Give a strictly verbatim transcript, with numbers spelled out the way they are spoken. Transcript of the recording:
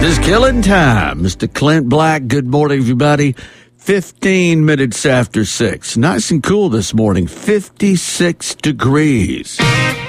Just killing time. Mister Clint Black, good morning, everybody. fifteen minutes after six. Nice and cool this morning. fifty-six degrees.